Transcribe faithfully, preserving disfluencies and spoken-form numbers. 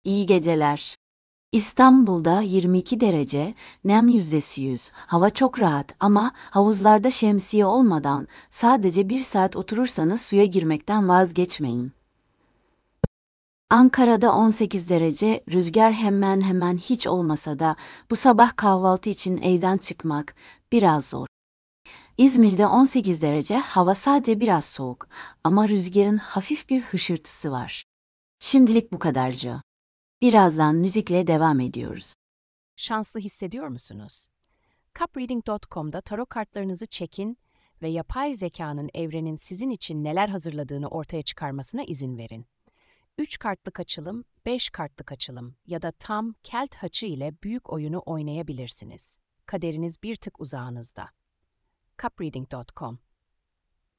İyi geceler. İstanbul'da yirmi iki derece, nem yüzdesi yüz. Hava çok rahat ama havuzlarda şemsiye olmadan sadece bir saat oturursanız suya girmekten vazgeçmeyin. Ankara'da on sekiz derece, rüzgar hemen hemen hiç olmasa da bu sabah kahvaltı için evden çıkmak biraz zor. İzmir'de on sekiz derece, hava sadece biraz soğuk ama rüzgarın hafif bir hışırtısı var. Şimdilik bu kadarcı. Birazdan müzikle devam ediyoruz. Şanslı hissediyor musunuz? cupreading nokta com'da tarot kartlarınızı çekin ve yapay zekanın evrenin sizin için neler hazırladığını ortaya çıkarmasına izin verin. üç kartlık açılım, beş kartlık açılım ya da tam kelt haçı ile büyük oyunu oynayabilirsiniz. Kaderiniz bir tık uzağınızda. cupreading nokta com